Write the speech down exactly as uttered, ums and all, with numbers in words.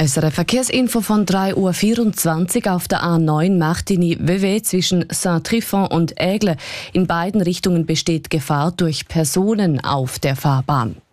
S R F Verkehrsinfo von drei Uhr vierundzwanzig auf der A neun Martigny-W W zwischen Saint-Trifon und Aigle. In beiden Richtungen besteht Gefahr durch Personen auf der Fahrbahn.